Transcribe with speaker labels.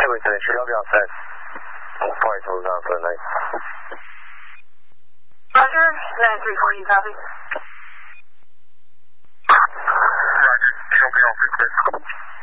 Speaker 1: Hey, Lieutenant, I'll be outside. I'll probably close down for the night.
Speaker 2: Roger, 934, you copy?
Speaker 1: Roger, you'll be on for quick.